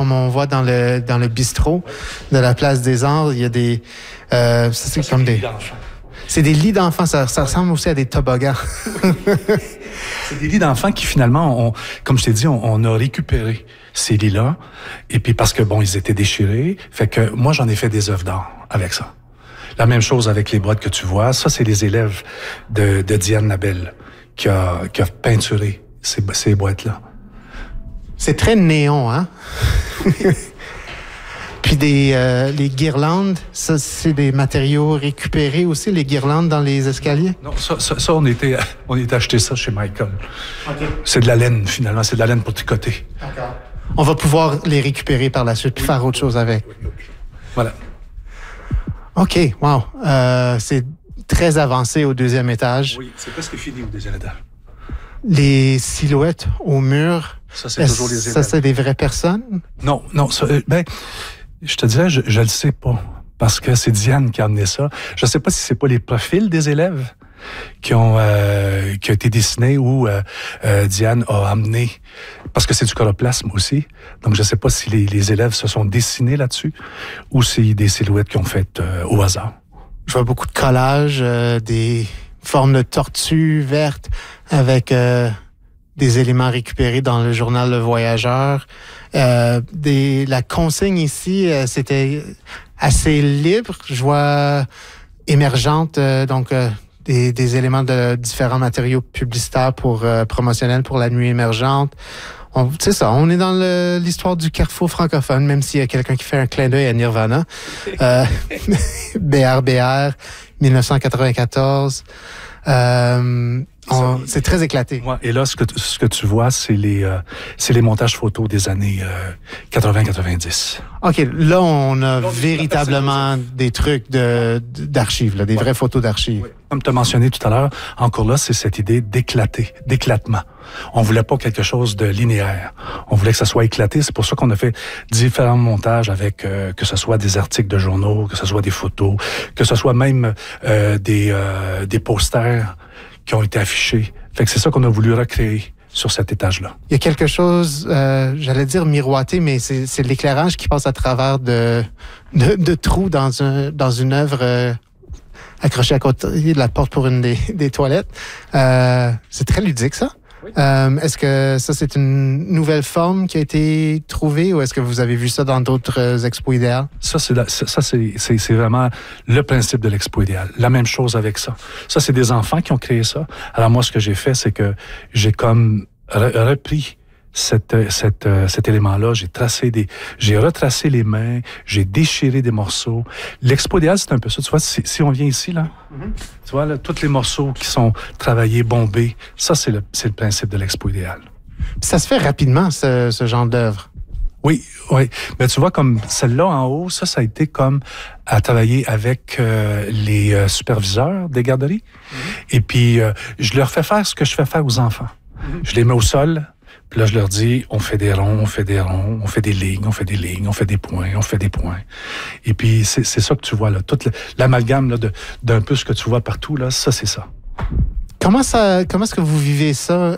comme on voit dans le bistrot de la Place des Arts. Il y a des... c'est comme des... C'est des lits d'enfants. Ça ressemble aussi à des toboggans. C'est des lits d'enfants qui, finalement, comme je t'ai dit, on a récupéré ces lits-là. Et puis, parce que, bon, ils étaient déchirés. Fait que moi, j'en ai fait des œuvres d'art avec ça. La même chose avec les boîtes que tu vois. Ça, c'est les élèves de Diane Labelle qui a peinturé ces boîtes-là. C'est très néon, hein? Puis les guirlandes, ça, c'est des matériaux récupérés aussi, les guirlandes dans les escaliers? Non, ça on était acheté ça chez Michael. Okay. C'est de la laine, finalement. C'est de la laine pour tricoter. D'accord. On va pouvoir les récupérer par la suite puis faire autre chose avec. Voilà. OK, wow. C'est très avancé au deuxième étage. Oui, c'est presque fini au deuxième étage. Les silhouettes au mur, ça, c'est toujours les élèves. Ça, c'est des vraies personnes? Non, ça, je te dirais, je le sais pas. Parce que c'est Diane qui a amené ça. Je sais pas si c'est pas les profils des élèves qui ont été dessinés ou Diane a amené, parce que c'est du choroplasme aussi. Donc, je sais pas si les élèves se sont dessinés là-dessus ou si des silhouettes qui ont fait au hasard. Je vois beaucoup de collages, des formes de tortues vertes avec des éléments récupérés dans le journal Le Voyageur. La consigne ici, c'était assez libre. Je vois émergente, donc des éléments de différents matériaux publicitaires promotionnels pour la nuit émergente. C'est ça, on est dans l'histoire du carrefour francophone, même s'il y a quelqu'un qui fait un clin d'œil à Nirvana. BRBR, 1994. C'est très éclaté. Ouais, et là, ce que tu vois, c'est les montages photos des années 80-90. OK, là, on a véritablement des trucs d'archives, là, des vraies photos d'archives. Oui. Comme tu as mentionné tout à l'heure, encore là, c'est cette idée d'éclatement. On voulait pas quelque chose de linéaire. On voulait que ça soit éclaté. C'est pour ça qu'on a fait différents montages avec que ce soit des articles de journaux, que ce soit des photos, que ce soit même des posters qui ont été affichés. Fait que c'est ça qu'on a voulu recréer sur cet étage-là. Il y a quelque chose, j'allais dire miroité, mais c'est l'éclairage qui passe à travers de trous dans une œuvre accrochée à côté de la porte pour une des toilettes. C'est très ludique, ça. Oui. Est-ce que ça, c'est une nouvelle forme qui a été trouvée ou est-ce que vous avez vu ça dans d'autres expos idéales? Ça, c'est vraiment le principe de l'expo idéal. La même chose avec ça. Ça, c'est des enfants qui ont créé ça. Alors moi, ce que j'ai fait, c'est que j'ai comme repris cet élément-là. J'ai retracé les mains, j'ai déchiré des morceaux. L'expo idéal, c'est un peu ça. Tu vois, si on vient ici, là, tu vois, là, tous les morceaux qui sont travaillés, bombés, ça, c'est le principe de l'expo idéal. Ça se fait rapidement, ce genre d'œuvre. Oui. Mais tu vois, comme celle-là en haut, ça a été comme à travailler avec les superviseurs des garderies. Et puis, je leur fais faire ce que je fais faire aux enfants. Je les mets au sol. Puis là, je leur dis, on fait des ronds, on fait des ronds, on fait des lignes, on fait des lignes, on fait des points, on fait des points. Et puis, c'est ça que tu vois, là. Tout l'amalgame là, d'un peu ce que tu vois partout, là, ça, c'est ça. Comment est-ce que vous vivez ça?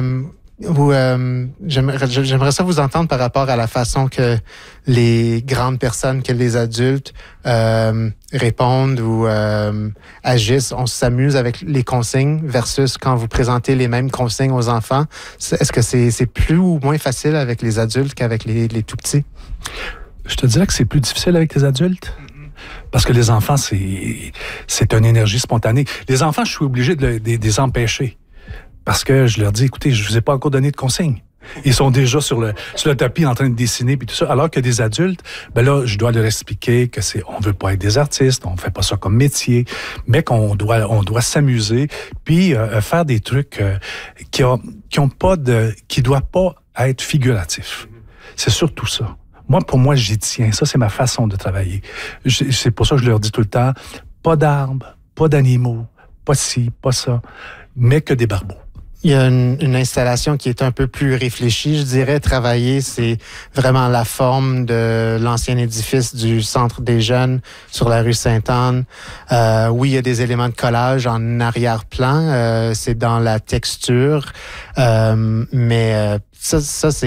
J'aimerais ça vous entendre par rapport à la façon que les grandes personnes, que les adultes répondent ou agissent. On s'amuse avec les consignes versus quand vous présentez les mêmes consignes aux enfants. Est-ce que c'est plus ou moins facile avec les adultes qu'avec les tout petits? Je te dirais que c'est plus difficile avec les adultes. Parce que les enfants, c'est une énergie spontanée. Les enfants, je suis obligé de les empêcher. Parce que je leur dis, écoutez, je vous ai pas encore donné de consignes. Ils sont déjà sur le tapis en train de dessiner puis tout ça. Alors que des adultes, ben là, je dois leur expliquer que on veut pas être des artistes, on fait pas ça comme métier, mais qu'on doit s'amuser puis faire des trucs qui doivent pas être figuratifs. C'est surtout ça. Pour moi, j'y tiens. Ça, c'est ma façon de travailler. C'est pour ça que je leur dis tout le temps, pas d'arbres, pas d'animaux, pas ci, pas ça, mais que des barbeaux. Il y a une installation qui est un peu plus réfléchie, je dirais. Travailler, c'est vraiment la forme de l'ancien édifice du Centre des Jeunes sur la rue Sainte-Anne. Oui, il y a des éléments de collage en arrière-plan. C'est dans la texture. Mais ça c'est